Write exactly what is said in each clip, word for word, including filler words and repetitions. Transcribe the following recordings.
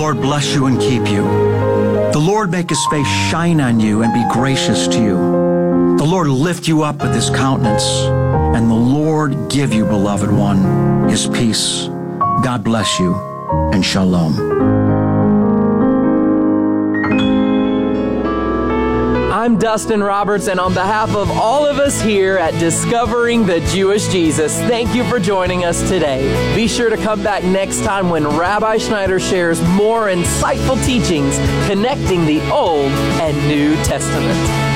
Lord bless you and keep you. The Lord make his face shine on you and be gracious to you. The Lord lift you up with his countenance, and the Lord give you, beloved one, his peace. God bless you, and shalom. I'm Dustin Roberts, and on behalf of all of us here at Discovering the Jewish Jesus, thank you for joining us today. Be sure to come back next time when Rabbi Schneider shares more insightful teachings connecting the Old and New Testament.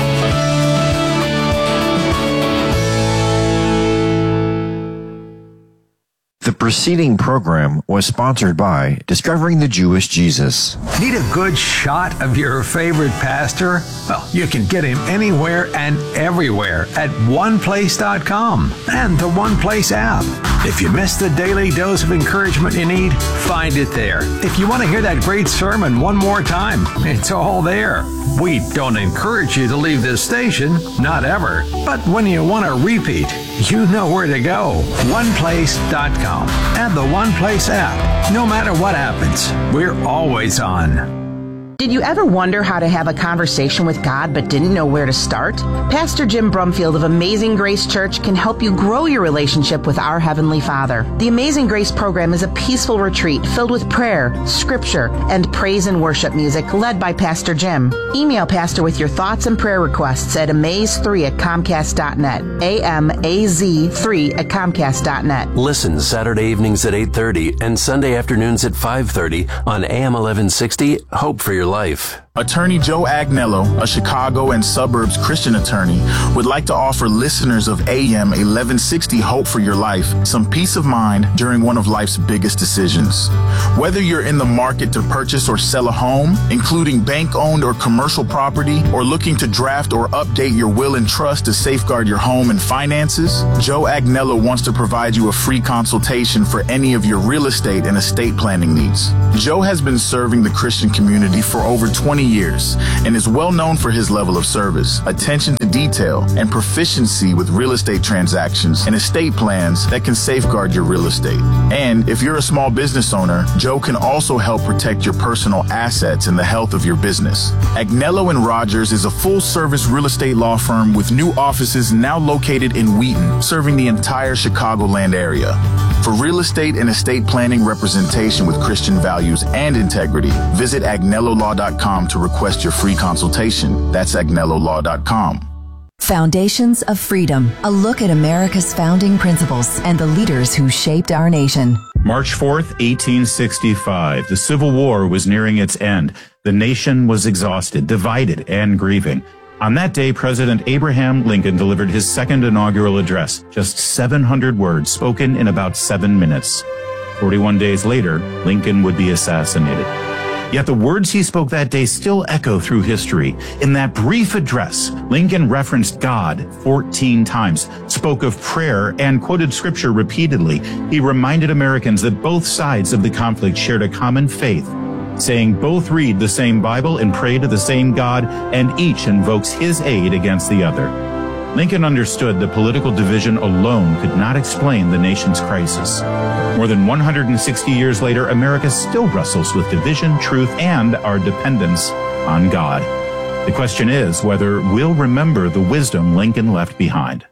The preceding program was sponsored by Discovering the Jewish Jesus. Need a good shot of your favorite pastor? Well, you can get him anywhere and everywhere at one place dot com and the OnePlace app. If you missed the daily dose of encouragement you need, find it there. If you want to hear that great sermon one more time, it's all there. We don't encourage you to leave this station, not ever. But when you want to repeat, you know where to go. one place dot com and the OnePlace app. No matter what happens, we're always on. Did you ever wonder how to have a conversation with God but didn't know where to start? Pastor Jim Brumfield of Amazing Grace Church can help you grow your relationship with our Heavenly Father. The Amazing Grace program is a peaceful retreat filled with prayer, scripture, and praise and worship music led by Pastor Jim. Email Pastor with your thoughts and prayer requests at amaze three at comcast dot net. A M A Z three at comcast dot net. Listen Saturday evenings at eight thirty and Sunday afternoons at five thirty on A M eleven sixty, Hope for Your Life. Attorney Joe Agnello, a Chicago and suburbs Christian attorney, would like to offer listeners of A M eleven sixty Hope for Your Life some peace of mind during one of life's biggest decisions. Whether you're in the market to purchase or sell a home, including bank-owned or commercial property, or looking to draft or update your will and trust to safeguard your home and finances, Joe Agnello wants to provide you a free consultation for any of your real estate and estate planning needs. Joe has been serving the Christian community for over twenty years and is well known for his level of service, attention to detail, and proficiency with real estate transactions and estate plans that can safeguard your real estate. And if you're a small business owner, Joe can also help protect your personal assets and the health of your business. Agnello and Rogers is a full-service real estate law firm with new offices now located in Wheaton, serving the entire Chicagoland area. For real estate and estate planning representation with Christian values and integrity, visit agnello law dot com to request your free consultation. That's agnello law dot com. Foundations of Freedom, a look at America's founding principles and the leaders who shaped our nation. March fourth, eighteen sixty-five. The Civil War was nearing its end. The nation was exhausted, divided, and grieving. On that day, President Abraham Lincoln delivered his second inaugural address, just seven hundred words spoken in about seven minutes. forty-one days later, Lincoln would be assassinated. Yet the words he spoke that day still echo through history. In that brief address, Lincoln referenced God fourteen times, spoke of prayer, and quoted scripture repeatedly. He reminded Americans that both sides of the conflict shared a common faith, saying both read the same Bible and pray to the same God, and each invokes his aid against the other. Lincoln understood that political division alone could not explain the nation's crisis. More than one hundred sixty years later, America still wrestles with division, truth, and our dependence on God. The question is whether we'll remember the wisdom Lincoln left behind.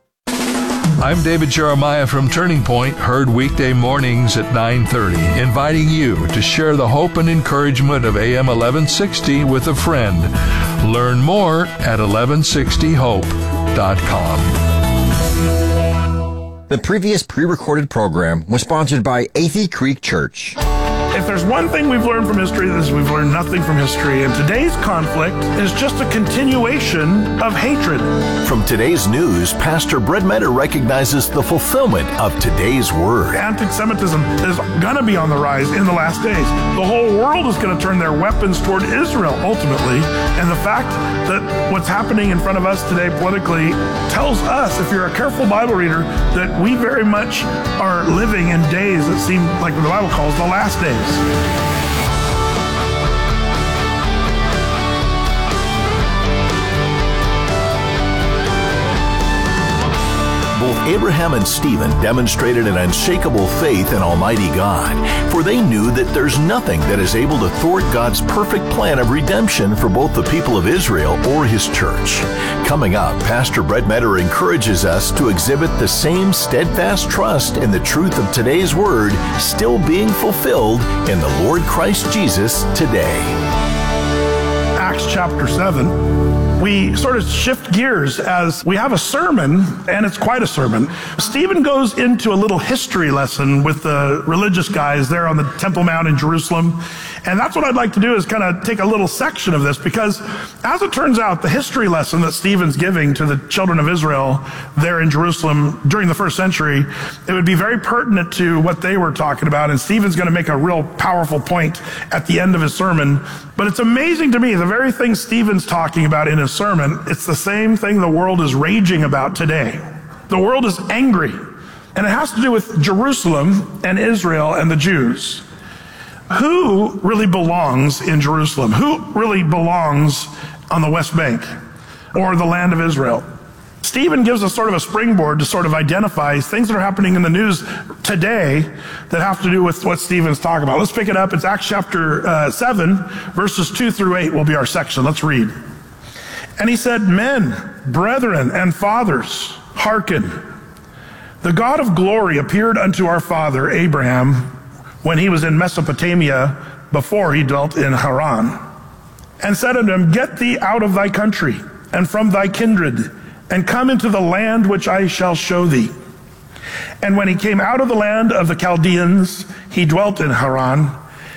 I'm David Jeremiah from Turning Point, heard weekday mornings at nine thirty, inviting you to share the hope and encouragement of A M eleven sixty with a friend. Learn more at eleven sixty hope dot com. The previous pre-recorded program was sponsored by Athey Creek Church. If there's one thing we've learned from history, this is we've learned nothing from history. And today's conflict is just a continuation of hatred. From today's news, Pastor Brett Metter recognizes the fulfillment of today's word. Anti-Semitism is going to be on the rise in the last days. The whole world is going to turn their weapons toward Israel, ultimately. And the fact that what's happening in front of us today politically tells us, if you're a careful Bible reader, that we very much are living in days that seem like the Bible calls the last days. Both Abraham and Stephen demonstrated an unshakable faith in Almighty God, for they knew that there's nothing that is able to thwart God's perfect plan of redemption for both the people of Israel or His church. Coming up, Pastor Brett Metter encourages us to exhibit the same steadfast trust in the truth of today's Word still being fulfilled in the Lord Christ Jesus today. Acts chapter seven, we sort of shift gears as we have a sermon, and it's quite a sermon. Stephen goes into a little history lesson with the religious guys there on the Temple Mount in Jerusalem. And that's what I'd like to do, is kind of take a little section of this, because as it turns out, the history lesson that Stephen's giving to the children of Israel there in Jerusalem during the first century, it would be very pertinent to what they were talking about. And Stephen's going to make a real powerful point at the end of his sermon. But it's amazing to me, the very thing Stephen's talking about in his sermon, it's the same thing the world is raging about today. The world is angry. And it has to do with Jerusalem and Israel and the Jews. Who really belongs in Jerusalem? Who really belongs on the West Bank or the land of Israel? Stephen gives us sort of a springboard to sort of identify things that are happening in the news today that have to do with what Stephen's talking about. Let's pick it up. It's Acts chapter uh, seven, verses two through eight will be our section. Let's read. And he said, "Men, brethren, and fathers, hearken. The God of glory appeared unto our father Abraham when he was in Mesopotamia, before he dwelt in Haran, and said unto him, Get thee out of thy country, and from thy kindred, and come into the land which I shall show thee. And when he came out of the land of the Chaldeans, he dwelt in Haran,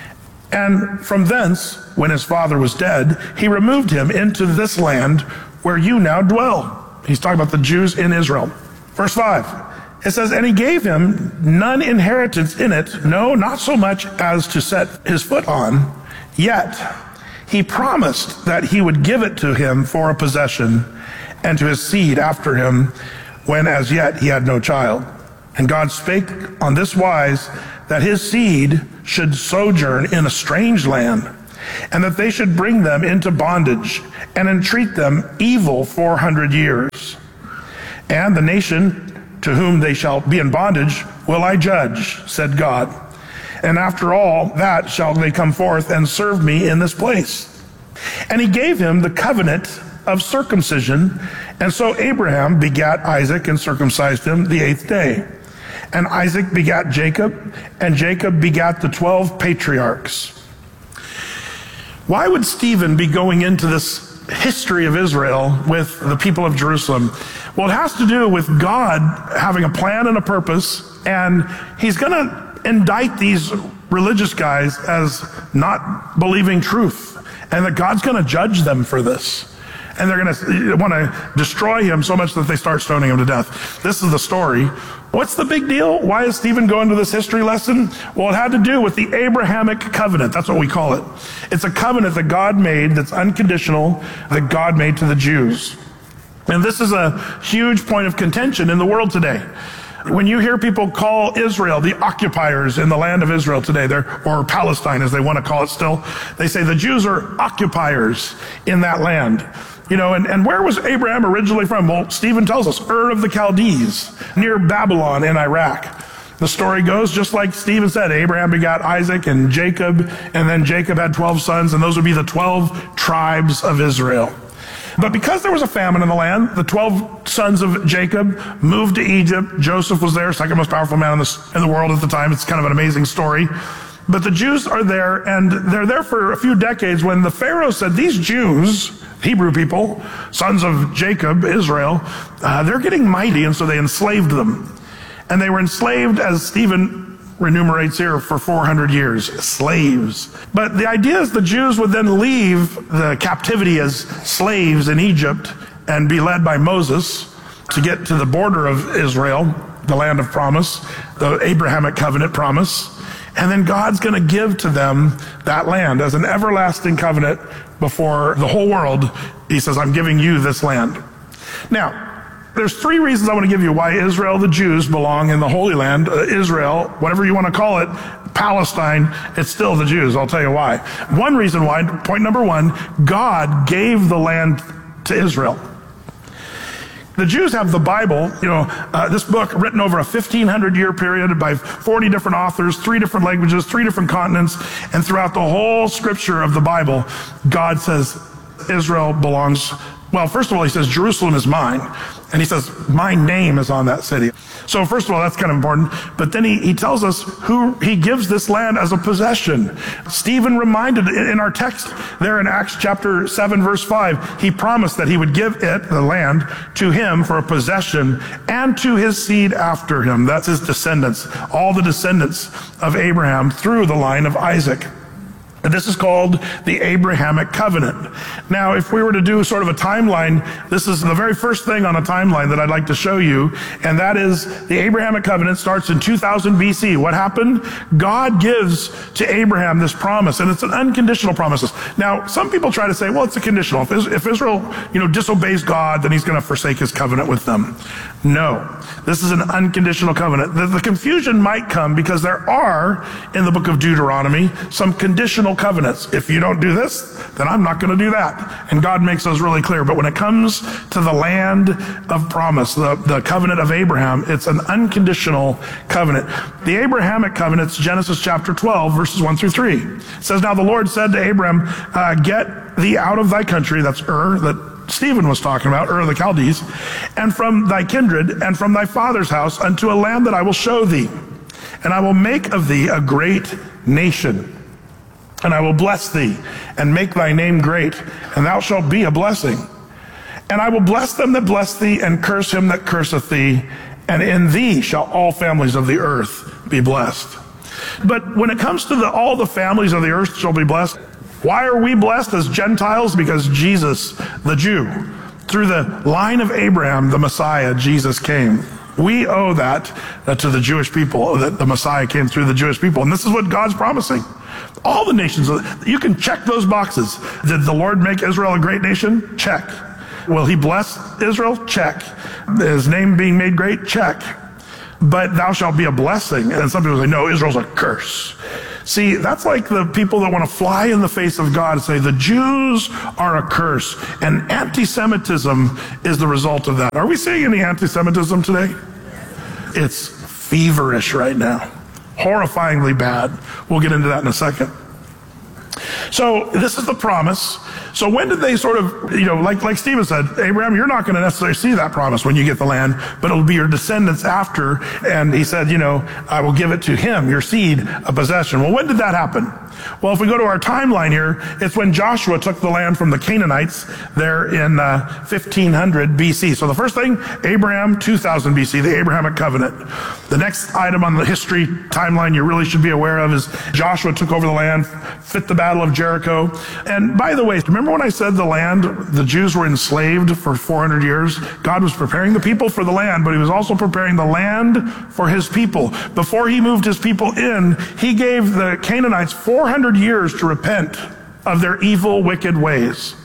and from thence, when his father was dead, he removed him into this land where you now dwell." He's talking about the Jews in Israel. Verse five. It says, "And he gave him none inheritance in it, no, not so much as to set his foot on, yet he promised that he would give it to him for a possession, and to his seed after him, when as yet he had no child. And God spake on this wise, that his seed should sojourn in a strange land, and that they should bring them into bondage, and entreat them evil four hundred years. And the nation to whom they shall be in bondage will I judge, said God. And after all that shall they come forth and serve me in this place. And he gave him the covenant of circumcision. And so Abraham begat Isaac and circumcised him the eighth day. And Isaac begat Jacob, and Jacob begat the twelve patriarchs." Why would Stephen be going into this history of Israel with the people of Jerusalem? Well, it has to do with God having a plan and a purpose, and he's going to indict these religious guys as not believing truth, and that God's going to judge them for this. And they're going to want to destroy him so much that they start stoning him to death. This is the story. What's the big deal? Why is Stephen going to this history lesson? Well, it had to do with the Abrahamic covenant. That's what we call it. It's a covenant that God made that's unconditional, that God made to the Jews. And this is a huge point of contention in the world today. When you hear people call Israel the occupiers in the land of Israel today, they're, or Palestine as they want to call it still, they say the Jews are occupiers in that land. You know, and, and where was Abraham originally from? Well, Stephen tells us, Ur of the Chaldees, near Babylon in Iraq. The story goes, just like Stephen said, Abraham begot Isaac and Jacob, and then Jacob had twelve sons, and those would be the twelve tribes of Israel. But because there was a famine in the land, the twelve sons of Jacob moved to Egypt. Joseph was there, second most powerful man in the, in the world at the time. It's kind of an amazing story. But the Jews are there, and they're there for a few decades when the Pharaoh said, these Jews, Hebrew people, sons of Jacob, Israel, uh, they're getting mighty, and so they enslaved them. And they were enslaved, as Stephen enumerates here, for four hundred years, slaves. But the idea is the Jews would then leave the captivity as slaves in Egypt and be led by Moses to get to the border of Israel, the land of promise, the Abrahamic covenant promise. And then God's going to give to them that land as an everlasting covenant before the whole world. He says, I'm giving you this land. Now, there's three reasons I want to give you why Israel, the Jews, belong in the Holy Land. Uh, Israel, whatever you want to call it, Palestine, it's still the Jews. I'll tell you why. One reason why, point number one, God gave the land to Israel. The Jews have the Bible, you know, uh, this book written over a fifteen hundred year period by forty different authors, three different languages, three different continents, and throughout the whole scripture of the Bible, God says Israel belongs, well, first of all, he says Jerusalem is mine, and he says my name is on that city. So first of all, that's kind of important. But then he, he tells us who he gives this land as a possession. Stephen reminded in our text there in Acts chapter seven, verse five, he promised that he would give it, the land, to him for a possession and to his seed after him. That's his descendants, all the descendants of Abraham through the line of Isaac. And this is called the Abrahamic covenant. Now, if we were to do sort of a timeline, this is the very first thing on a timeline that I'd like to show you, and that is the Abrahamic covenant starts in two thousand B C. What happened? God gives to Abraham this promise, and it's an unconditional promise. Now, some people try to say, well, it's a conditional. If Israel, you know, disobeys God, then he's going to forsake his covenant with them. No, this is an unconditional covenant. The, the confusion might come because there are, in the book of Deuteronomy, some conditional covenants. If you don't do this, then I'm not going to do that. And God makes those really clear. But when it comes to the land of promise, the, the covenant of Abraham, it's an unconditional covenant. The Abrahamic covenant's Genesis chapter twelve, verses one through three. It says, now the Lord said to Abraham, uh, get thee out of thy country, that's Ur, that Stephen was talking about, Ur of the Chaldees, and from thy kindred and from thy father's house unto a land that I will show thee. And I will make of thee a great nation. And I will bless thee and make thy name great, and thou shalt be a blessing. And I will bless them that bless thee, and curse him that curseth thee. And in thee shall all families of the earth be blessed. But when it comes to the, all the families of the earth shall be blessed, why are we blessed as Gentiles? Because Jesus, the Jew, through the line of Abraham, the Messiah, Jesus came. We owe that uh, to the Jewish people, that the Messiah came through the Jewish people. And this is what God's promising. All the nations, you can check those boxes. Did the Lord make Israel a great nation? Check. Will he bless Israel? Check. His name being made great? Check. But thou shalt be a blessing. And some people say, no, Israel's a curse. See, that's like the people that want to fly in the face of God and say the Jews are a curse. And anti-Semitism is the result of that. Are we seeing any anti-Semitism today? It's feverish right now. Horrifyingly bad. We'll get into that in a second. So this is the promise. So when did they sort of, you know, like like Stephen said, Abraham, you're not going to necessarily see that promise when you get the land, but it'll be your descendants after. And he said, you know, I will give it to him, your seed, a possession. Well, when did that happen? Well, if we go to our timeline here, it's when Joshua took the land from the Canaanites there in uh, fifteen hundred B C. So the first thing, Abraham, two thousand B C, the Abrahamic covenant. The next item on the history timeline you really should be aware of is Joshua took over the land, fit the battle of Jericho. And by the way, remember when I said the land, the Jews were enslaved for four hundred years? God was preparing the people for the land, but he was also preparing the land for his people. Before he moved his people in, he gave the Canaanites four hundred years to repent of their evil, wicked ways.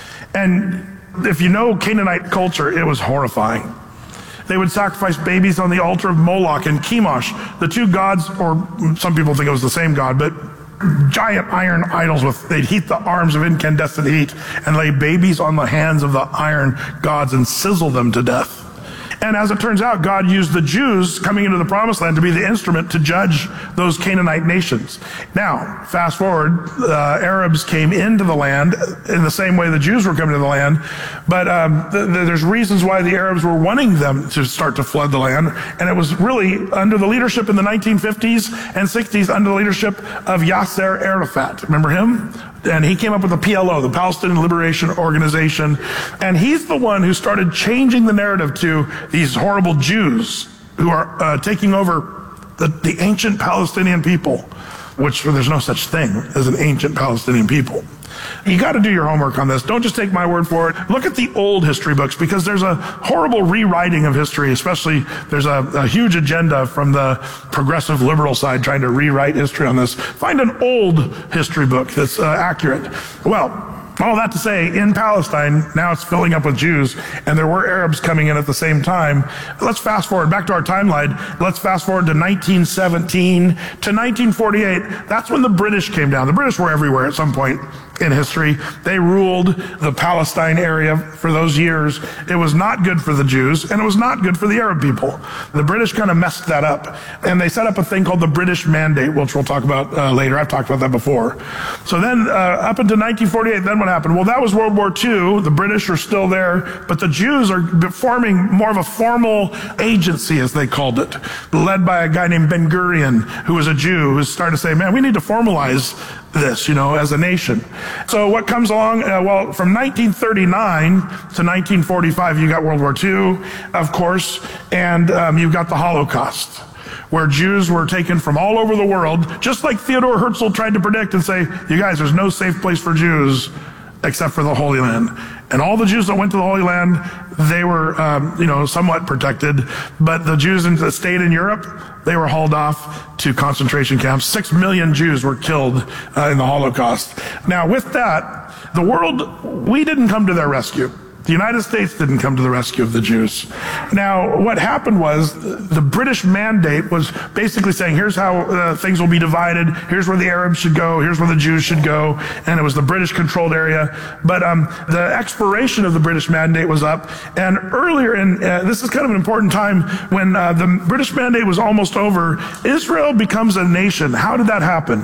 And if you know Canaanite culture, it was horrifying. They would sacrifice babies on the altar of Moloch and Chemosh, the two gods, or some people think it was the same god, but giant iron idols with, they'd heat the arms of incandescent heat and lay babies on the hands of the iron gods and sizzle them to death. And as it turns out, God used the Jews coming into the promised land to be the instrument to judge those Canaanite nations. Now, fast forward, uh, Arabs came into the land in the same way the Jews were coming to the land. But um, th- th- there's reasons why the Arabs were wanting them to start to flood the land. And it was really under the leadership in the nineteen fifties and sixties, under the leadership of Yasser Arafat. Remember him? And he came up with the P L O, the Palestinian Liberation Organization. And he's the one who started changing the narrative to these horrible Jews who are uh, taking over the, the ancient Palestinian people, which there's no such thing as an ancient Palestinian people. You got to do your homework on this. Don't just take my word for it. Look at the old history books, because there's a horrible rewriting of history, especially there's a, a huge agenda from the progressive liberal side trying to rewrite history on this. Find an old history book that's uh, accurate. Well, all that to say, in Palestine, now it's filling up with Jews, and there were Arabs coming in at the same time. Let's fast forward back to our timeline. Let's fast forward to nineteen seventeen to nineteen forty-eight. That's when the British came down. The British were everywhere at some point. in history. They ruled the Palestine area for those years. It was not good for the Jews, and it was not good for the Arab people. The British kind of messed that up, and they set up a thing called the British Mandate, which we'll talk about uh, later. I've talked about that before. So then, uh, up until nineteen forty-eight, then what happened? Well, that was World War Two. The British are still there, but the Jews are forming more of a formal agency, as they called it, led by a guy named Ben Gurion, who was a Jew, who started to say, man, we need to formalize this, you know, as a nation. So what comes along? Uh, well, from nineteen thirty-nine to nineteen forty-five, you got World War Two, of course, and um, you've got the Holocaust, where Jews were taken from all over the world, just like Theodore Herzl tried to predict and say, you guys, there's no safe place for Jews except for the Holy Land. And all the Jews that went to the Holy Land, they were, um, you know, somewhat protected. But the Jews that stayed in Europe, they were hauled off to concentration camps. Six million Jews were killed uh, in the Holocaust. Now, with that, the world, we didn't come to their rescue. The United States didn't come to the rescue of the Jews. Now, what happened was the British Mandate was basically saying, here's how uh, things will be divided. Here's where the Arabs should go. Here's where the Jews should go. And it was the British-controlled area. But um, the expiration of the British Mandate was up. And earlier, in uh, this is kind of an important time, when uh, the British Mandate was almost over, Israel becomes a nation. How did that happen?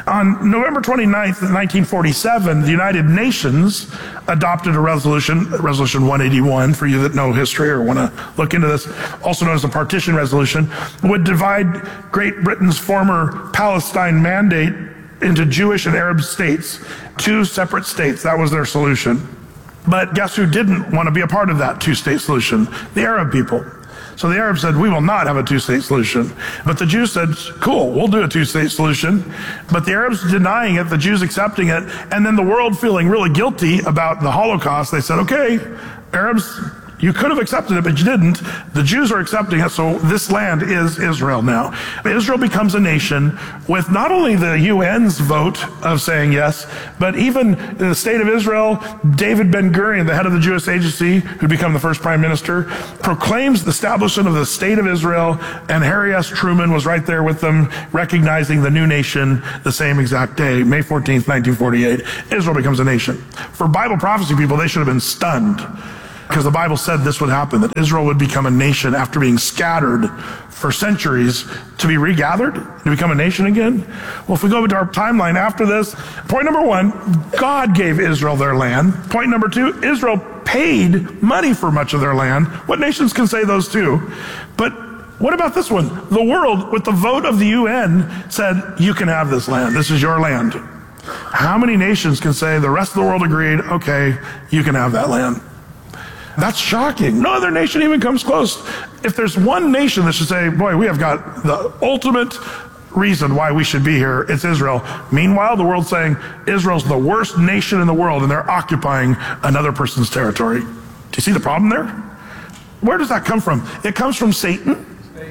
On November twenty-ninth, nineteen forty-seven, the United Nations adopted a resolution, Resolution one eighty-one, for you that know history or want to look into this, also known as the Partition Resolution, would divide Great Britain's former Palestine Mandate into Jewish and Arab states, two separate states. That was their solution. But guess who didn't want to be a part of that two-state solution? The Arab people. So the Arabs said, we will not have a two-state solution. But the Jews said, cool, we'll do a two-state solution. But the Arabs denying it, the Jews accepting it, and then the world feeling really guilty about the Holocaust. They said, okay, Arabs, you could have accepted it, but you didn't. The Jews are accepting it, so this land is Israel now. Israel becomes a nation with not only the U N's vote of saying yes, but even the state of Israel, David Ben Gurion, the head of the Jewish Agency, who'd become the first prime minister, proclaims the establishment of the state of Israel, and Harry S. Truman was right there with them, recognizing the new nation the same exact day, May fourteenth, nineteen forty-eight. Israel becomes a nation. For Bible prophecy people, they should have been stunned, because the Bible said this would happen, that Israel would become a nation after being scattered for centuries, to be regathered, to become a nation again. Well, if we go to our timeline after this, point number one, God gave Israel their land. Point number two, Israel paid money for much of their land. What nations can say those two? But what about this one? The world, with the vote of the U N, said, you can have this land. This is your land. How many nations can say the rest of the world agreed, okay, you can have that land? That's shocking. No other nation even comes close. If there's one nation that should say, boy, we have got the ultimate reason why we should be here, it's Israel. Meanwhile, the world's saying Israel's the worst nation in the world, and they're occupying another person's territory. Do you see the problem there? Where does that come from? It comes from Satan.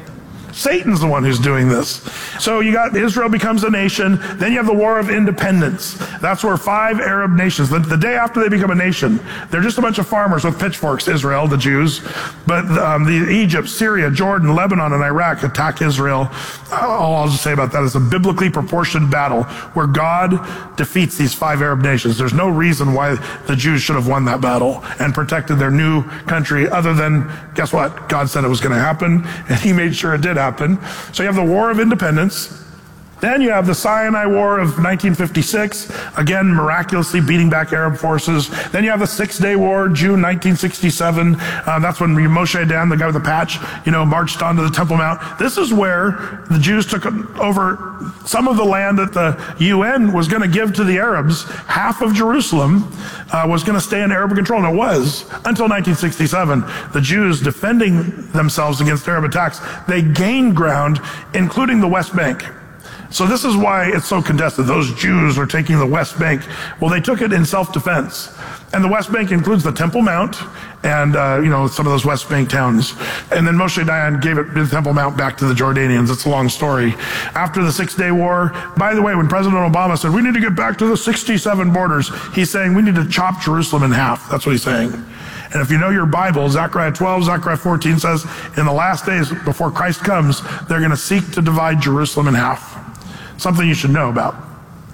Satan's the one who's doing this. So you got Israel becomes a nation. Then you have the War of Independence. That's where five Arab nations, the, the day after they become a nation, they're just a bunch of farmers with pitchforks, Israel, the Jews. But um, the Egypt, Syria, Jordan, Lebanon, and Iraq attack Israel. All I'll just say about that is a biblically proportioned battle where God defeats these five Arab nations. There's no reason why the Jews should have won that battle and protected their new country other than, guess what? God said it was going to happen, and he made sure it did happen. Happen. So you have the War of Independence. Then you have the Sinai War of nineteen fifty-six, again, miraculously beating back Arab forces. Then you have the Six-Day War, June nineteen sixty-seven. Uh, that's when Moshe Dan, the guy with the patch, you know, marched onto the Temple Mount. This is where the Jews took over some of the land that the U N was going to give to the Arabs. Half of Jerusalem uh, was going to stay in Arab control, and it was until nineteen sixty-seven. The Jews, defending themselves against Arab attacks, they gained ground, including the West Bank. So this is why it's so contested. Those Jews are taking the West Bank. Well, they took it in self-defense. And the West Bank includes the Temple Mount and, uh, you know, some of those West Bank towns. And then Moshe Dayan gave it, the Temple Mount back to the Jordanians. It's a long story. After the Six-Day War, by the way, when President Obama said, we need to get back to the sixty-seven borders, he's saying we need to chop Jerusalem in half. That's what he's saying. And if you know your Bible, Zechariah twelve, Zechariah fourteen says, in the last days before Christ comes, they're going to seek to divide Jerusalem in half. Something you should know about.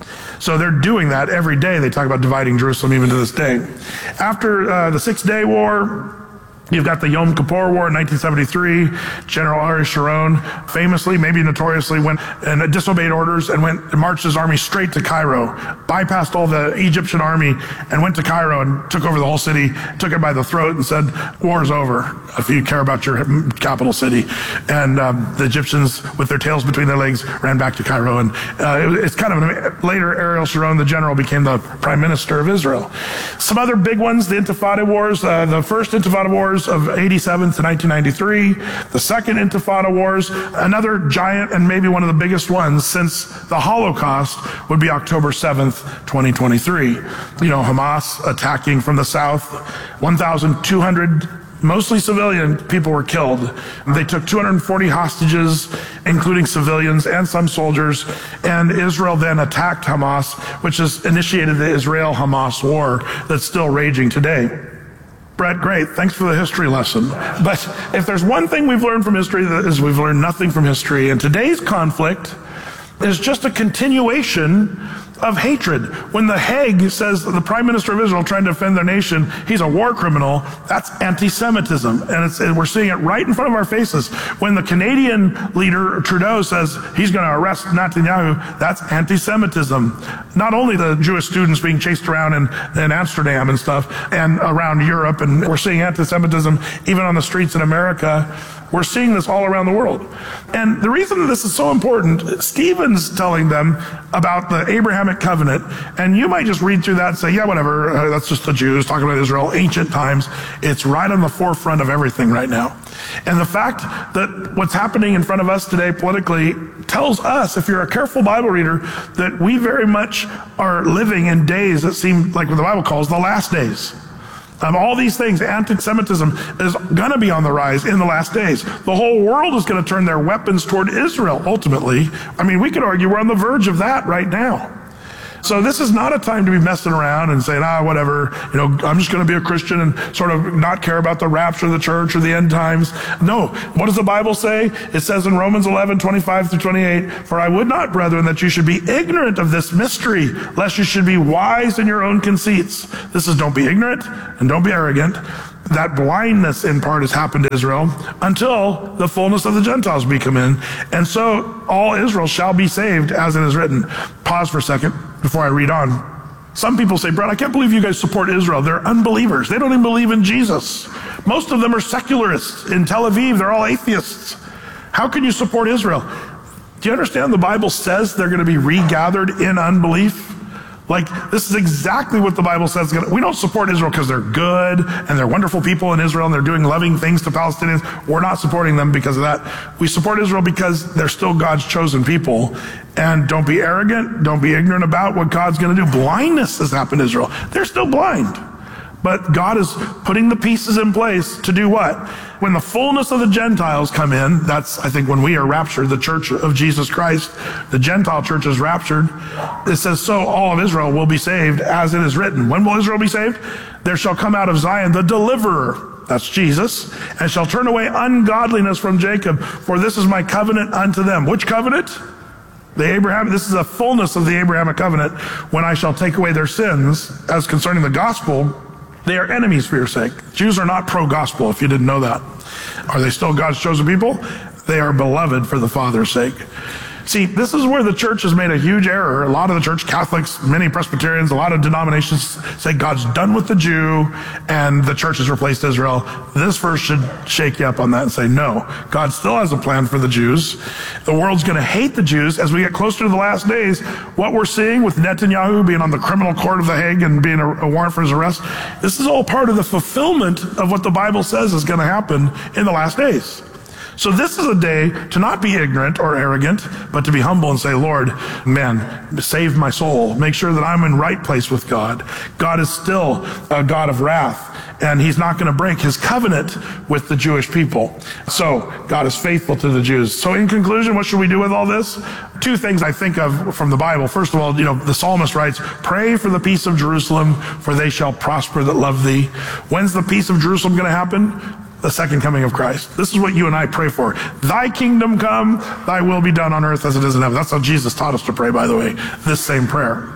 So they're doing that every day. They talk about dividing Jerusalem even to this day. After uh, the Six-Day War, you've got the Yom Kippur War in nineteen seventy-three. General Ariel Sharon famously, maybe notoriously, went and disobeyed orders and went and marched his army straight to Cairo, bypassed all the Egyptian army and went to Cairo and took over the whole city, took it by the throat and said, war's over if you care about your capital city. And um, the Egyptians, with their tails between their legs, ran back to Cairo. And uh, it, it's kind of, an, later Ariel Sharon, the general, became the prime minister of Israel. Some other big ones, the Intifada Wars, uh, the first Intifada Wars of eighty-seven to nineteen ninety-three, the second Intifada Wars, another giant and maybe one of the biggest ones since the Holocaust would be October seventh, twenty twenty-three. You know, Hamas attacking from the south, one thousand two hundred mostly civilian people were killed. They took two hundred forty hostages, including civilians and some soldiers, and Israel then attacked Hamas, which has initiated the Israel-Hamas war that's still raging today. Brett, great. Thanks for the history lesson. But if there's one thing we've learned from history, that is we've learned nothing from history. And today's conflict is just a continuation of hatred. When the Hague says the Prime Minister of Israel trying to defend their nation, he's a war criminal, that's anti-Semitism. And it's, we're seeing it right in front of our faces. When the Canadian leader, Trudeau, says he's going to arrest Netanyahu, that's anti-Semitism. Not only the Jewish students being chased around in, in Amsterdam and stuff, and around Europe, and we're seeing anti-Semitism even on the streets in America. We're seeing this all around the world. And the reason that this is so important, Stephen's telling them about the Abrahamic covenant, and you might just read through that and say, yeah, whatever, uh, that's just the Jews talking about Israel, ancient times. It's right on the forefront of everything right now. And the fact that what's happening in front of us today politically tells us, if you're a careful Bible reader, that we very much are living in days that seem like what the Bible calls the last days. Um, all these things, anti-Semitism is going to be on the rise in the last days. The whole world is going to turn their weapons toward Israel, ultimately. I mean, we could argue we're on the verge of that right now. So this is not a time to be messing around and saying, ah, whatever, you know, I'm just going to be a Christian and sort of not care about the rapture of the church or the end times. No. What does the Bible say? It says in Romans eleven, twenty-five through twenty-eight, for I would not, brethren, that you should be ignorant of this mystery, lest you should be wise in your own conceits. This is don't be ignorant and don't be arrogant. That blindness in part has happened to Israel until the fullness of the Gentiles be come in. And so all Israel shall be saved, as it is written. Pause for a second before I read on. Some people say, Brett, I can't believe you guys support Israel. They're unbelievers. They don't even believe in Jesus. Most of them are secularists. In Tel Aviv, they're all atheists. How can you support Israel? Do you understand the Bible says they're going to be regathered in unbelief? Like, this is exactly what the Bible says. We don't support Israel because they're good and they're wonderful people in Israel and they're doing loving things to Palestinians. We're not supporting them because of that. We support Israel because they're still God's chosen people. And don't be arrogant. Don't be ignorant about what God's going to do. Blindness has happened to Israel. They're still blind. But God is putting the pieces in place to do what? When the fullness of the Gentiles come in, that's, I think, when we are raptured, the church of Jesus Christ, the Gentile church is raptured. It says, so all of Israel will be saved, as it is written. When will Israel be saved? There shall come out of Zion the deliverer, that's Jesus, and shall turn away ungodliness from Jacob, for this is my covenant unto them. Which covenant? The Abraham, this is the fullness of the Abrahamic covenant, when I shall take away their sins. As concerning the gospel, they are enemies for your sake. Jews are not pro-gospel, if you didn't know that. Are they still God's chosen people? They are beloved for the Father's sake. See, this is where the church has made a huge error. A lot of the church, Catholics, many Presbyterians, a lot of denominations say God's done with the Jew and the church has replaced Israel. This verse should shake you up on that and say, no, God still has a plan for the Jews. The world's going to hate the Jews. As we get closer to the last days, what we're seeing with Netanyahu being on the criminal court of the Hague and being a, a warrant for his arrest, this is all part of the fulfillment of what the Bible says is going to happen in the last days. So this is a day to not be ignorant or arrogant, but to be humble and say, Lord, man, save my soul. Make sure that I'm in right place with God. God is still a God of wrath, and he's not going to break his covenant with the Jewish people. So God is faithful to the Jews. So in conclusion, what should we do with all this? Two things I think of from the Bible. First of all, you know, the psalmist writes, pray for the peace of Jerusalem, for they shall prosper that love thee. When's the peace of Jerusalem going to happen? The second coming of Christ. This is what you and I pray for. Thy kingdom come, thy will be done on earth as it is in heaven. That's how Jesus taught us to pray, by the way, this same prayer.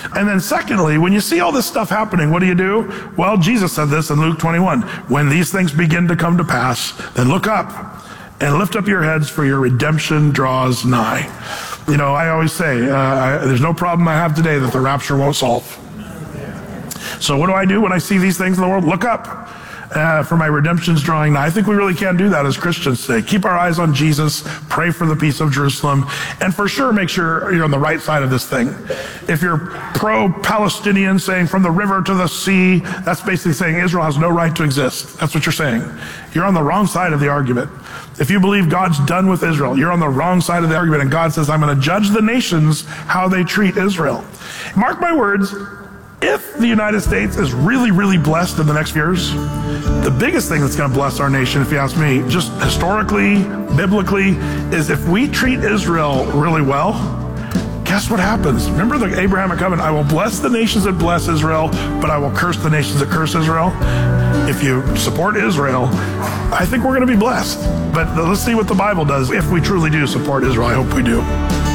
And then secondly, when you see all this stuff happening, what do you do? Well, Jesus said this in Luke twenty-one. When these things begin to come to pass, then look up and lift up your heads, for your redemption draws nigh. You know, I always say, uh, I, there's no problem I have today that the rapture won't solve. So what do I do when I see these things in the world? Look up. Uh, for my redemption's drawing nigh. I think we really can do that as Christians today. Keep our eyes on Jesus, pray for the peace of Jerusalem, and for sure make sure you're on the right side of this thing. If you're pro-Palestinian, saying from the river to the sea, that's basically saying Israel has no right to exist. That's what you're saying. You're on the wrong side of the argument. If you believe God's done with Israel, you're on the wrong side of the argument, and God says, I'm going to judge the nations how they treat Israel. Mark my words, if the United States is really, really blessed in the next years, the biggest thing that's going to bless our nation, if you ask me, just historically, biblically, is if we treat Israel really well, guess what happens? Remember the Abrahamic covenant? I will bless the nations that bless Israel, but I will curse the nations that curse Israel. If you support Israel, I think we're going to be blessed. But let's see what the Bible does if we truly do support Israel. I hope we do.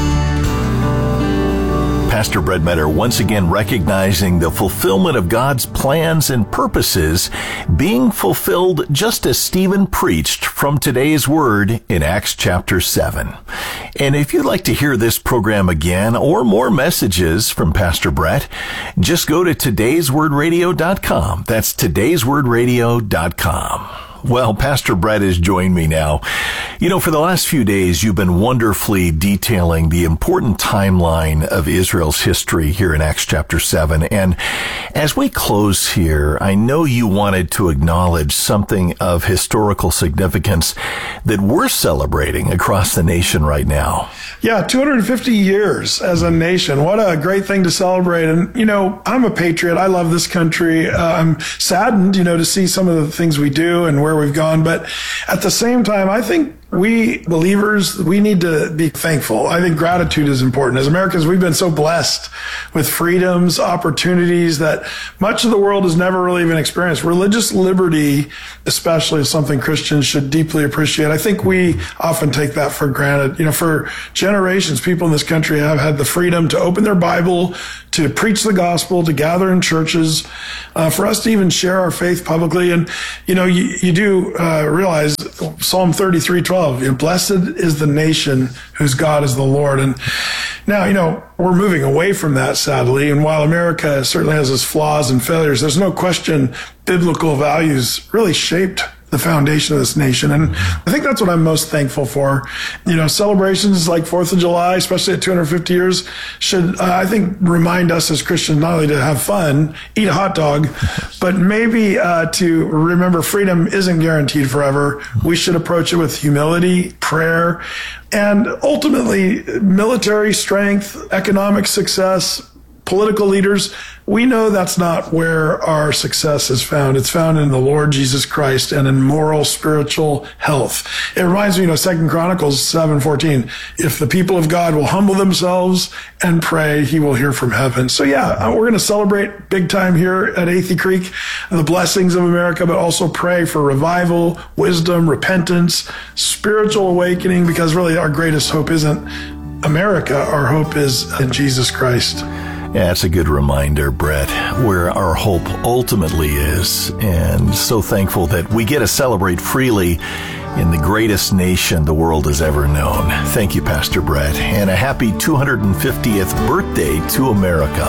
Pastor Brett Metter once again recognizing the fulfillment of God's plans and purposes being fulfilled just as Stephen preached from today's word in Acts chapter seven. And if you'd like to hear this program again or more messages from Pastor Brett, just go to todays word radio dot com. That's todays word radio dot com. Well, Pastor Brett has joined me now. You know, for the last few days, you've been wonderfully detailing the important timeline of Israel's history here in Acts chapter seven. And as we close here, I know you wanted to acknowledge something of historical significance that we're celebrating across the nation right now. Yeah, two hundred fifty years as a nation. What a great thing to celebrate. And, you know, I'm a patriot. I love this country. Uh, I'm saddened, you know, to see some of the things we do and where we've gone. But at the same time, I think we believers, we need to be thankful. I think gratitude is important. As Americans, we've been so blessed with freedoms, opportunities that much of the world has never really even experienced. Religious liberty, especially, is something Christians should deeply appreciate. I think we often take that for granted. You know, for generations, people in this country have had the freedom to open their Bible, to preach the gospel, to gather in churches, uh, for us to even share our faith publicly. And, you know, you, you do uh, realize Psalm thirty-three twelve, you know, blessed is the nation whose God is the Lord. And now, you know, we're moving away from that, sadly. And while America certainly has its flaws and failures, there's no question biblical values really shaped the foundation of this nation. And I think that's what I'm most thankful for. You know, celebrations like fourth of July, especially at two hundred fifty years, should, uh, I think, remind us as Christians not only to have fun, eat a hot dog, but maybe uh, to remember freedom isn't guaranteed forever. We should approach it with humility, prayer, and ultimately military strength, economic success, political leaders. We know that's not where our success is found. It's found in the Lord Jesus Christ and in moral, spiritual health. It reminds me, you know, Second Chronicles seven fourteen. If the people of God will humble themselves and pray, he will hear from heaven. So yeah, we're going to celebrate big time here at Athey Creek, the blessings of America, but also pray for revival, wisdom, repentance, spiritual awakening, because really our greatest hope isn't America. Our hope is in Jesus Christ. Yeah, that's a good reminder, Brett, where our hope ultimately is. And so thankful that we get to celebrate freely in the greatest nation the world has ever known. Thank you, Pastor Brett, and a happy two hundred fiftieth birthday to America.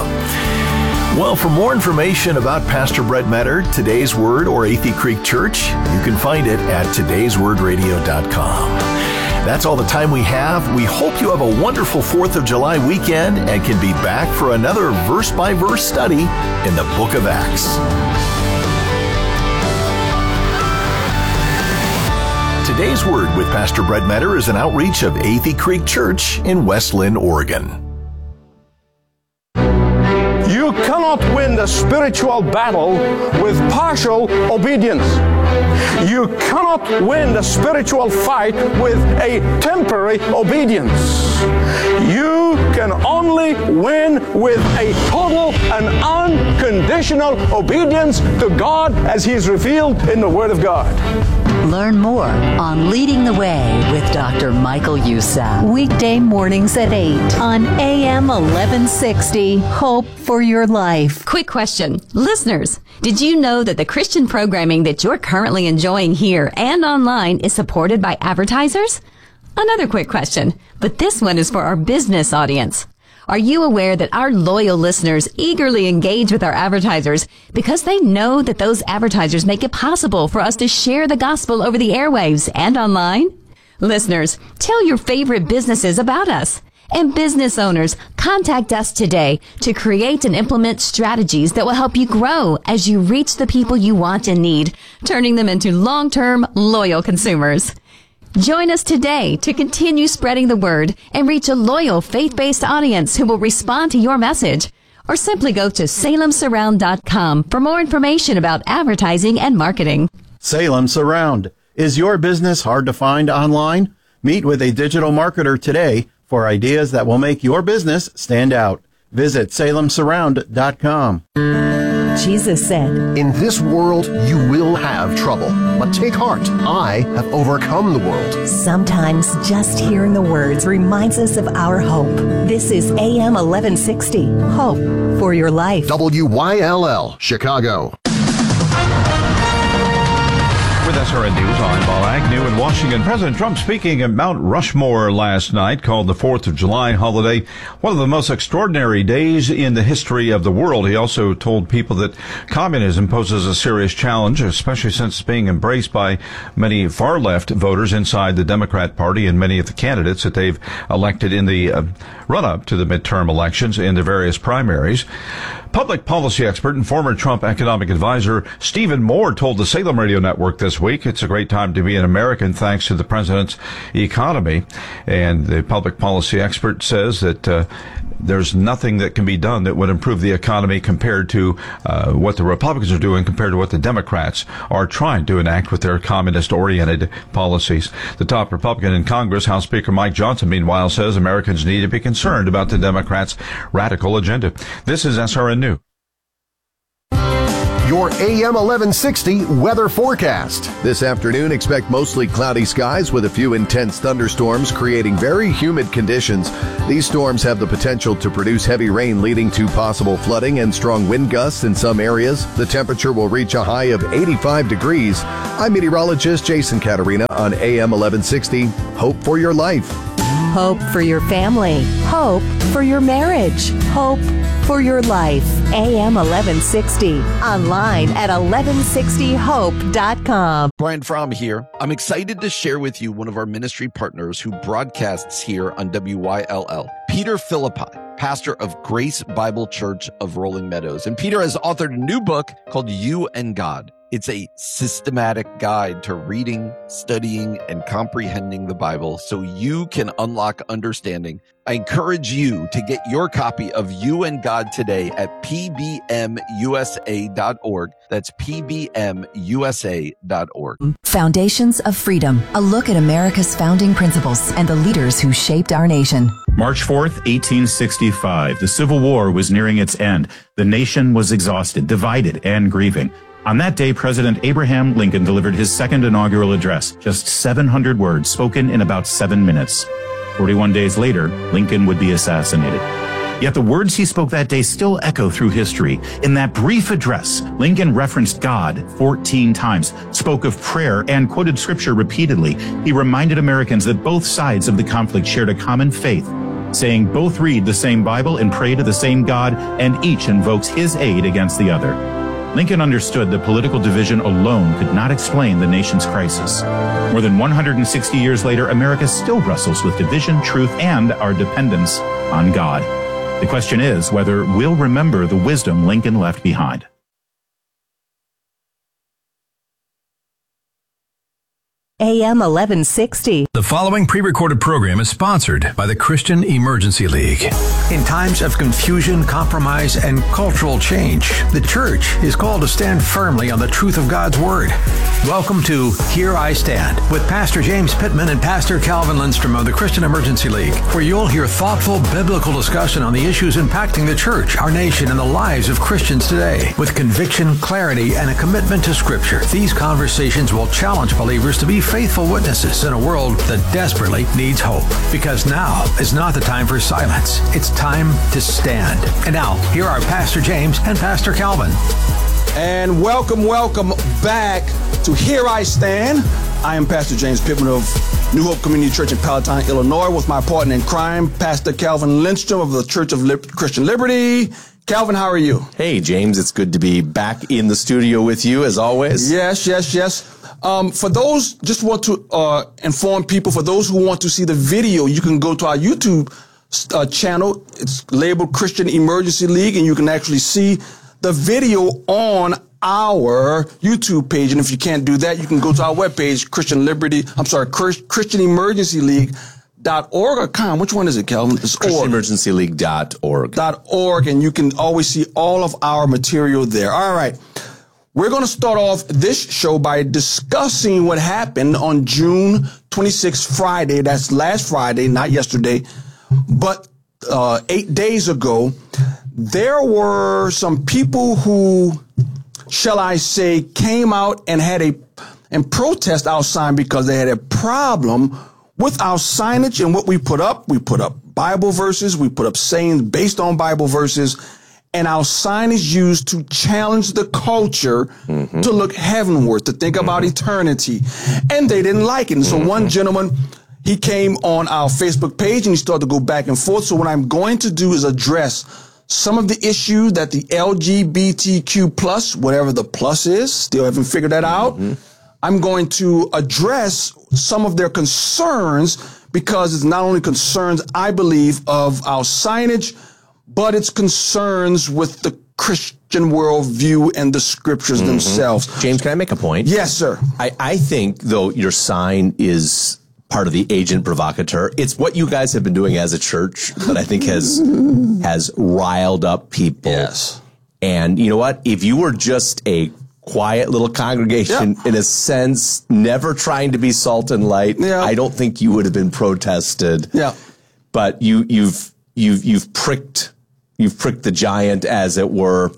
Well, for more information about Pastor Brett Metter, Today's Word, or Athey Creek Church, you can find it at todays word radio dot com. That's all the time we have. We hope you have a wonderful fourth of July weekend and can be back for another verse-by-verse study in the book of Acts. Today's Word with Pastor Brett Metter is an outreach of Athey Creek Church in West Linn, Oregon. You cannot win the spiritual battle with partial obedience. You cannot win the spiritual fight with a temporary obedience. You can only win with a total and unconditional obedience to God as He is revealed in the Word of God. Learn more on Leading the Way with Doctor Michael Youssef. Weekday mornings at eight on A M eleven sixty. Hope for your life. Quick question. Listeners, did you know that the Christian programming that you're currently enjoying here and online is supported by advertisers? Another quick question, but this one is for our business audience. Are you aware that our loyal listeners eagerly engage with our advertisers because they know that those advertisers make it possible for us to share the gospel over the airwaves and online? Listeners, tell your favorite businesses about us. And business owners, contact us today to create and implement strategies that will help you grow as you reach the people you want and need, turning them into long-term, loyal consumers. Join us today to continue spreading the word and reach a loyal faith-based audience who will respond to your message. Or simply go to salem surround dot com for more information about advertising and marketing. Salem Surround. Is your business hard to find online? Meet with a digital marketer today for ideas that will make your business stand out. Visit salem surround dot com. Jesus said, "In this world you will have trouble, but take heart, I have overcome the world." Sometimes just hearing the words reminds us of our hope. This is A M eleven sixty, Hope for Your Life. W Y L L, Chicago. With S R N News, I'm Bob Agnew in Washington. President Trump speaking at Mount Rushmore last night called the fourth of July holiday one of the most extraordinary days in the history of the world. He also told people that communism poses a serious challenge, especially since it's being embraced by many far-left voters inside the Democrat Party and many of the candidates that they've elected in the uh, run-up to the midterm elections in the various primaries. Public policy expert and former Trump economic advisor Stephen Moore told the Salem Radio Network this week it's a great time to be an American thanks to the president's economy. And the public policy expert says that uh, there's nothing that can be done that would improve the economy compared to uh, what the Republicans are doing compared to what the Democrats are trying to enact with their communist-oriented policies. The top Republican in Congress, House Speaker Mike Johnson, meanwhile, says Americans need to be concerned about the Democrats' radical agenda. This is S R N News. Your A M eleven sixty weather forecast. This afternoon, expect mostly cloudy skies with a few intense thunderstorms creating very humid conditions. These storms have the potential to produce heavy rain leading to possible flooding and strong wind gusts in some areas. The temperature will reach a high of eighty-five degrees. I'm meteorologist Jason Caterina on A M eleven sixty. Hope for your life. Hope for your family. Hope for your marriage. Hope for your life. A M eleven sixty. Online at eleven sixty hope dot com. Brian Fromm here. I'm excited to share with you one of our ministry partners who broadcasts here on W Y L L. Peter Philippi, pastor of Grace Bible Church of Rolling Meadows. And Peter has authored a new book called You and God. It's a systematic guide to reading, studying, and comprehending the Bible so you can unlock understanding. I encourage you to get your copy of You and God today at P B M U S A dot org. That's P B M U S A dot org. Foundations of Freedom, a look at America's founding principles and the leaders who shaped our nation. March fourth, eighteen sixty-five. The Civil War was nearing its end. The nation was exhausted, divided, and grieving. On that day, President Abraham Lincoln delivered his second inaugural address, just seven hundred words spoken in about seven minutes. forty-one days later, Lincoln would be assassinated. Yet the words he spoke that day still echo through history. In that brief address, Lincoln referenced God fourteen times, spoke of prayer, and quoted scripture repeatedly. He reminded Americans that both sides of the conflict shared a common faith, saying both read the same Bible and pray to the same God, and each invokes his aid against the other. Lincoln understood that political division alone could not explain the nation's crisis. More than one hundred sixty years later, America still wrestles with division, truth, and our dependence on God. The question is whether we'll remember the wisdom Lincoln left behind. A M eleven sixty. The following pre-recorded program is sponsored by the Christian Emergency League. In times of confusion, compromise, and cultural change, the church is called to stand firmly on the truth of God's Word. Welcome to Here I Stand with Pastor James Pittman and Pastor Calvin Lindstrom of the Christian Emergency League, where you'll hear thoughtful biblical discussion on the issues impacting the church, our nation, and the lives of Christians today. With conviction, clarity, and a commitment to Scripture, these conversations will challenge believers to be faithful witnesses in a world that desperately needs hope. Because now is not the time for silence. It's time to stand. And now, here are Pastor James and Pastor Calvin. And welcome, welcome back to Here I Stand. I am Pastor James Pittman of New Hope Community Church in Palatine, Illinois, with my partner in crime, Pastor Calvin Lindstrom of the Church of Lib- Christian Liberty. Calvin, how are you? Hey, James. It's good to be back in the studio with you, as always. Yes, yes, yes. Um, for those, just want to uh, inform people, for those who want to see the video, you can go to our YouTube uh, channel. It's labeled Christian Emergency League, and you can actually see the video on our YouTube page. And if you can't do that, you can go to our webpage, Christian Liberty, I'm sorry, Christian Emergency League. Dot org or com? Which one is it, Calvin? It's Christian Emergency League dot org. Dot org, and you can always see all of our material there. All right. We're going to start off this show by discussing what happened on June twenty-sixth, Friday. That's last Friday, not yesterday, but uh, eight days ago. There were some people who, shall I say, came out and had a and protest outside because they had a problem with our signage and what we put up. We put up Bible verses. We put up sayings based on Bible verses. And our sign is used to challenge the culture mm-hmm. to look heavenward, to think mm-hmm. about eternity. And they didn't like it. And so mm-hmm. one gentleman, he came on our Facebook page and he started to go back and forth. So what I'm going to do is address some of the issues that the L G B T Q plus, whatever the plus is, still haven't figured that out. Mm-hmm. I'm going to address some of their concerns because it's not only concerns, I believe, of our signage, but it's concerns with the Christian worldview and the scriptures mm-hmm. themselves. James, can I make a point? Yes, sir. I, I think, though, your sign is part of the agent provocateur. It's what you guys have been doing as a church that I think has has riled up people. Yes. And you know what? If you were just a quiet little congregation, yeah. in a sense, never trying to be salt and light, yeah. I don't think you would have been protested. Yeah. But you, you've you've you've pricked you've pricked the giant, as it were.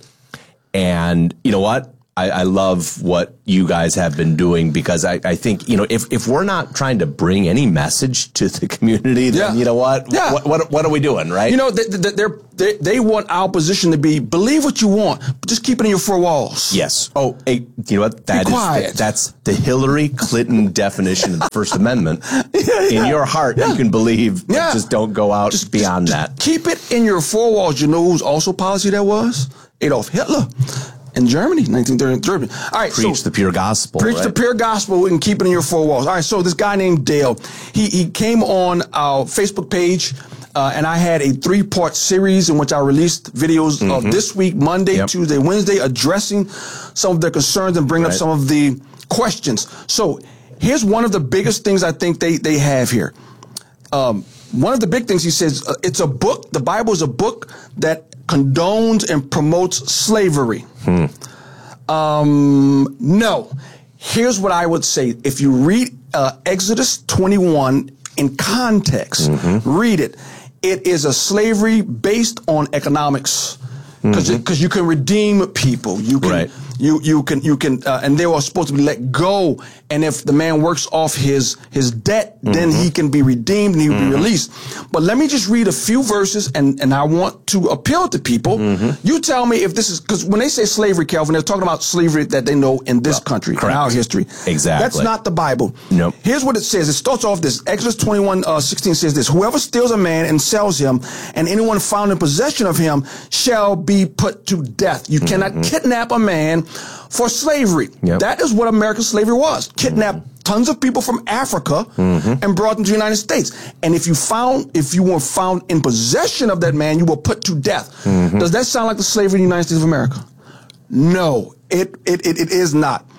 And you know what? I, I love what you guys have been doing because I, I think, you know, if, if we're not trying to bring any message to the community, then yeah. you know what? Yeah. What, what? What are we doing, right? You know, they, they, they, they want our position to be, believe what you want, but just keep it in your four walls. Yes. Oh, hey, you know what? That be is quiet. That's the Hillary Clinton definition of the First Amendment. yeah, yeah. In your heart, yeah. you can believe, yeah. just don't go out just, beyond just, that. Just keep it in your four walls. You know whose also policy that was? Adolf Hitler. In Germany, nineteen thirty. All right, preach so, the pure gospel. Preach right? the pure gospel and keep it in your four walls. All right, so this guy named Dale, he he came on our Facebook page, uh, and I had a three-part series in which I released videos mm-hmm. of this week, Monday, yep. Tuesday, Wednesday, addressing some of their concerns and bringing right. up some of the questions. So here's one of the biggest things I think they they have here. Um, one of the big things he says, uh, it's a book. The Bible is a book that condones and promotes slavery. Hmm. Um, no. Here's what I would say. If you read uh, Exodus twenty-one in context, mm-hmm. read it. It is a slavery based on economics. Because mm-hmm. you can redeem people. You can, right. you, you can, you can, uh, and they were supposed to be let go. And if the man works off his, his debt, mm-hmm. then he can be redeemed and he will mm-hmm. be released. But let me just read a few verses and, and I want to appeal to people. Mm-hmm. You tell me if this is, because when they say slavery, Calvin, they're talking about slavery that they know in this well, country, correct. In our history. Exactly. That's not the Bible. Nope. Here's what it says. It starts off this. Exodus twenty-one, uh, sixteen says this. Whoever steals a man and sells him and anyone found in possession of him shall be Be put to death. You mm-hmm. cannot kidnap a man for slavery. Yep. That is what American slavery was. Kidnap mm-hmm. tons of people from Africa mm-hmm. and brought them to the United States. And if you found, if you were found in possession of that man, you were put to death. Mm-hmm. Does that sound like the slavery in the United States of America? No, it it it, it is not.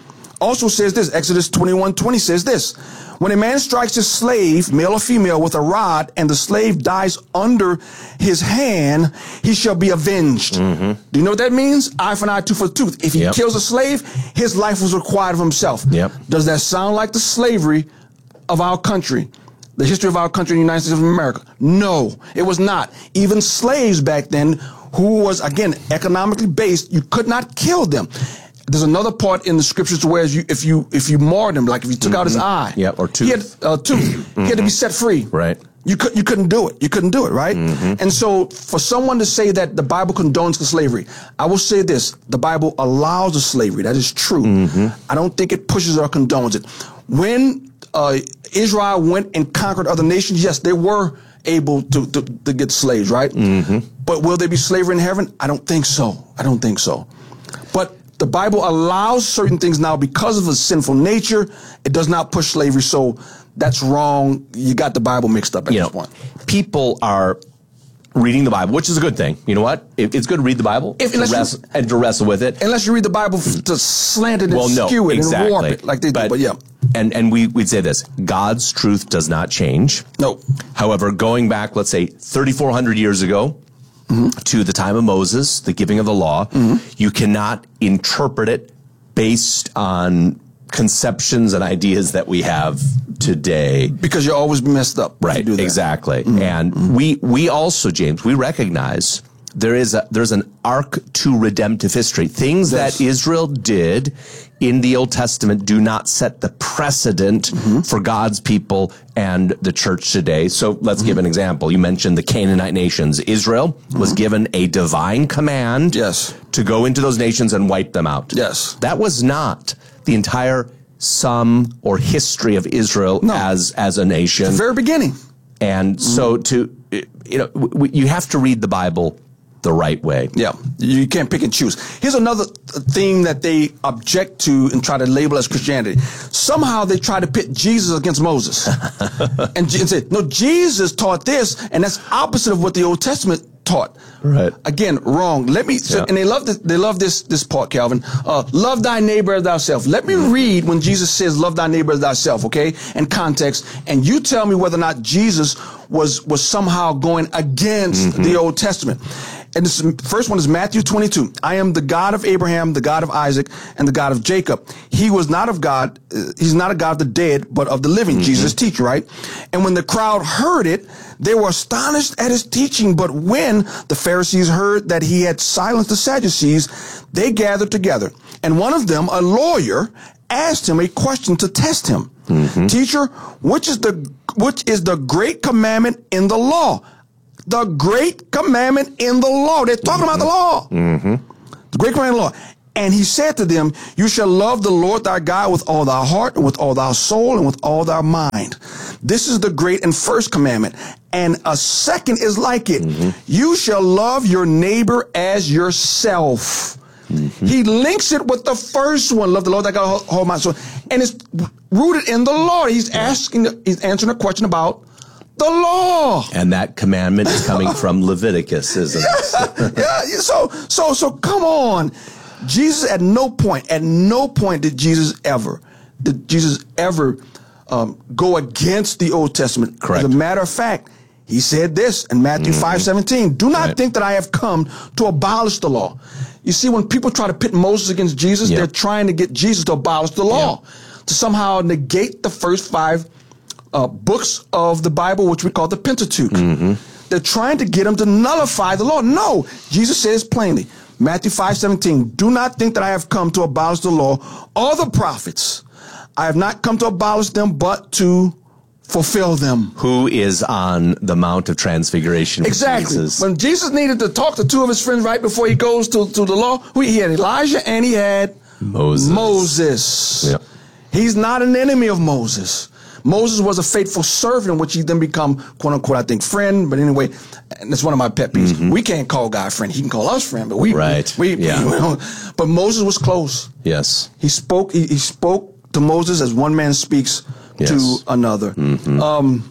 also says this, Exodus twenty-one twenty says this, when a man strikes his slave, male or female, with a rod, and the slave dies under his hand, he shall be avenged. Mm-hmm. Do you know what that means? Eye for an eye, tooth for a tooth. If he yep. kills a slave, his life was required of himself. Yep. Does that sound like the slavery of our country? The history of our country in the United States of America? No, it was not. Even slaves back then, who was, again, economically based, you could not kill them. There's another part in the scriptures where you, if you if you marred him, like if you took mm-hmm. out his eye, yeah, or tooth, he had uh, tooth, mm-hmm. he had to be set free. Right. You could you couldn't do it. You couldn't do it, right? Mm-hmm. And so, for someone to say that the Bible condones the slavery, I will say this: the Bible allows the slavery. That is true. Mm-hmm. I don't think it pushes or condones it. When uh, Israel went and conquered other nations, yes, they were able to to, to get slaves, right? Mm-hmm. But will there be slavery in heaven? I don't think so. I don't think so. But the Bible allows certain things now because of a sinful nature. It does not push slavery, so that's wrong. You got the Bible mixed up at you this know, point. People are reading the Bible, which is a good thing. You know what? It, it's good to read the Bible if, to wrestle, you, and to wrestle with it. Unless you read the Bible to slant it and well, no, skew it exactly. and warp it like they but, do. But yeah. And, and we, we'd say this, God's truth does not change. No. However, going back, let's say, thirty-four hundred years ago, Mm-hmm. to the time of Moses, the giving of the law, mm-hmm. you cannot interpret it based on conceptions and ideas that we have today. Because you're always messed up. Right, do that. exactly. Mm-hmm. And mm-hmm. we we also, James, we recognize there is a there's an arc to redemptive history. Things yes. that Israel did in the Old Testament do not set the precedent mm-hmm. for God's people and the church today. So let's mm-hmm. give an example. You mentioned the Canaanite nations. Israel mm-hmm. was given a divine command yes. to go into those nations and wipe them out. Yes. That was not the entire sum or history of Israel no. as as a nation. The very beginning. And mm-hmm. so to, you know, w- you have to read the Bible the right way. Yeah, you can't pick and choose. Here's another thing that they object to and try to label as Christianity. Somehow they try to pit Jesus against Moses and, and say, no, Jesus taught this, and that's opposite of what the Old Testament taught. Right. Again, wrong. Let me, so, yeah. and they love this, they love this, this part, Calvin. Uh, love thy neighbor as thyself. Let me read when Jesus says, love thy neighbor as thyself, okay? And context. And you tell me whether or not Jesus was, was somehow going against mm-hmm. the Old Testament. And this first one is Matthew twenty-two. I am the God of Abraham, the God of Isaac, and the God of Jacob. He was not of God. Uh, he's not a God of the dead, but of the living. Mm-hmm. Jesus teach, right? And when the crowd heard it, they were astonished at his teaching. But when the Pharisees heard that he had silenced the Sadducees, they gathered together. And one of them, a lawyer, asked him a question to test him. Mm-hmm. Teacher, which is the which is the great commandment in the law? The great commandment in the law. They're talking mm-hmm. about the law. Mm-hmm. The great commandment in the law. And he said to them, you shall love the Lord thy God with all thy heart and with all thy soul and with all thy mind. This is the great and first commandment. And a second is like it. Mm-hmm. You shall love your neighbor as yourself. Mm-hmm. He links it with the first one. Love the Lord thy God with all my soul. And it's rooted in the law. He's asking, he's answering a question about the law. And that commandment is coming from Leviticus, isn't it? yeah, yeah. So, so, so come on. Jesus at no point, at no point did Jesus ever, did Jesus ever um, go against the Old Testament. Correct. As a matter of fact, he said this in Matthew mm-hmm. five seventeen. Do not right. think that I have come to abolish the law. You see, when people try to pit Moses against Jesus, yep. they're trying to get Jesus to abolish the law, yep. to somehow negate the first five Uh, books of the Bible, which we call the Pentateuch. Mm-hmm. They're trying to get them to nullify the law. No, Jesus says plainly, Matthew five seventeen, do not think that I have come to abolish the law or the prophets. I have not come to abolish them, but to fulfill them. Who is on the Mount of Transfiguration with exactly. Jesus? When Jesus needed to talk to two of his friends right before he goes to, to the law, he had Elijah and he had Moses. Moses. Yep. He's not an enemy of Moses. Moses was a faithful servant, which he then become, quote unquote, I think, friend. But anyway, and that's one of my pet peeves. Mm-hmm. We can't call God friend. He can call us friend, but we, right. we, we, yeah. we don't. But Moses was close. Yes. He spoke, he, he spoke to Moses as one man speaks yes. to another. Mm-hmm. Um,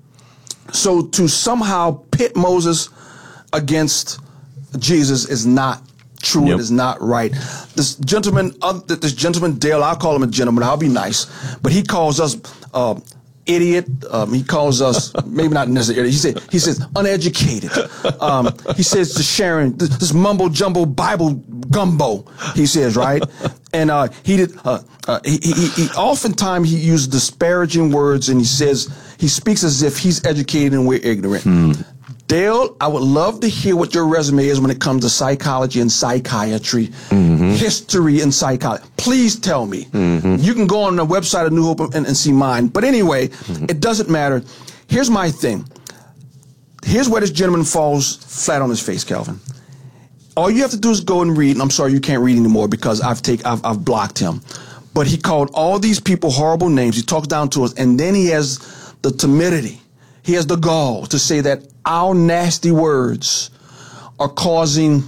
so to somehow pit Moses against Jesus is not true. Yep. It is not right. This gentleman, uh, this gentleman Dale, I'll call him a gentleman. I'll be nice, but he calls us uh, idiot. Um, he calls us maybe not necessarily. He said he says uneducated. Um, he says to Sharon this, this mumbo jumbo Bible gumbo. He says right, and uh, he did. Uh, uh, he, he, he oftentimes he uses disparaging words, and he says he speaks as if he's educated and we're ignorant. Hmm. Dale, I would love to hear what your resume is when it comes to psychology and psychiatry, mm-hmm. history and psychology. Please tell me. Mm-hmm. You can go on the website of New Hope and, and see mine. But anyway, mm-hmm. it doesn't matter. Here's my thing. Here's where this gentleman falls flat on his face, Calvin. All you have to do is go and read, and I'm sorry you can't read anymore because I've take I've, I've blocked him. But he called all these people horrible names. He talks down to us, and then he has the timidity. He has the gall to say that our nasty words are causing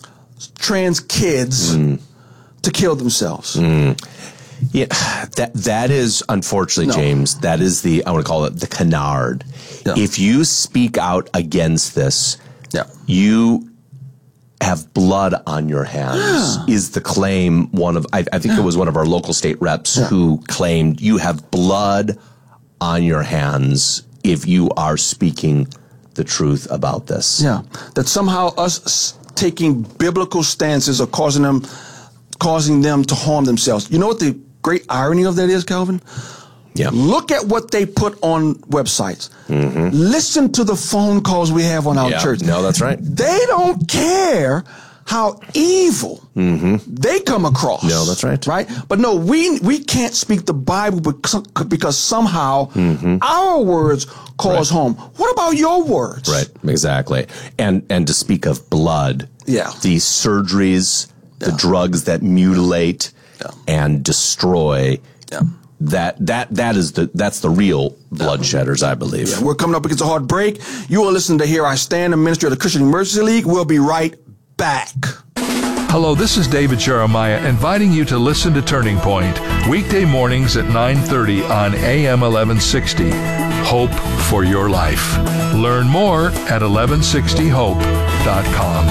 trans kids mm. to kill themselves. Mm. Yeah, that that is unfortunately, no. James. That is the I want to call it the canard. Yeah. If you speak out against this, yeah. you have blood on your hands. Yeah. Is the claim one of? I, I think yeah. it was one of our local state reps yeah. who claimed you have blood on your hands if you are speaking the truth about this. Yeah, that somehow us taking biblical stances are causing them, causing them to harm themselves. You know what the great irony of that is, Calvin? Yeah. Look at what they put on websites. Mm-hmm. Listen to the phone calls we have on our yeah. church. No, that's right. They don't care how evil mm-hmm. they come across. No, that's right. Right? But no, we we can't speak the Bible because, because somehow mm-hmm. our words cause right. harm. What about your words? Right, exactly. And and to speak of blood, yeah. the surgeries, yeah. the drugs that mutilate yeah. and destroy, yeah. that that that is the that's the real bloodshedders, I believe. Yeah, we're coming up against a hard break. You are listening to Here I Stand, the ministry of the Christian Emergency League. We'll be right back. Hello, this is David Jeremiah inviting you to listen to Turning Point weekday mornings at nine thirty on A M eleven sixty. Hope for your life. Learn more at eleven sixty hope dot com.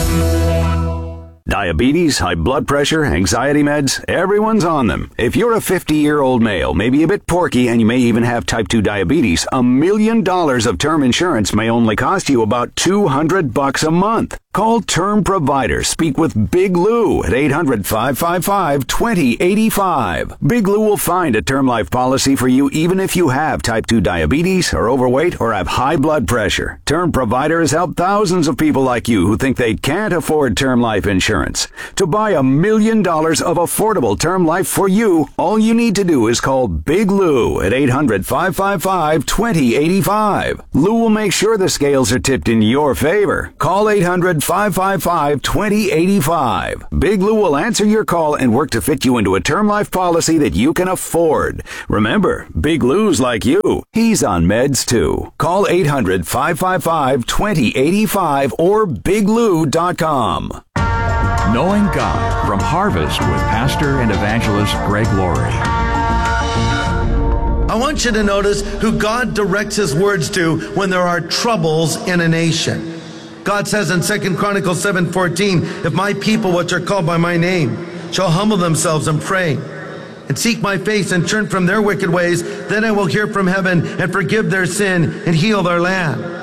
Diabetes, high blood pressure, anxiety meds, everyone's on them. If you're a fifty-year-old male, maybe a bit porky, and you may even have type two diabetes, a million dollars of term insurance may only cost you about two hundred bucks a month. Call Term Provider. Speak with Big Lou at eight hundred, five five five, two zero eight five. Big Lou will find a term life policy for you even if you have type two diabetes, are overweight, or have high blood pressure. Term Provider has helped thousands of people like you who think they can't afford term life insurance. To buy a million dollars of affordable term life for you, all you need to do is call Big Lou at eight hundred, five five five, two zero eight five. Lou will make sure the scales are tipped in your favor. Call eight hundred, five five five, two zero eight five. Big Lou will answer your call and work to fit you into a term life policy that you can afford. Remember, Big Lou's like you. He's on meds too. Call eight hundred, five five five, two zero eight five or big lou dot com. Knowing God from Harvest with Pastor and Evangelist Greg Laurie. I want you to notice who God directs his words to when there are troubles in a nation. God says in Second Chronicles seven fourteen, if my people which are called by my name shall humble themselves and pray and seek my face and turn from their wicked ways, then I will hear from heaven and forgive their sin and heal their land.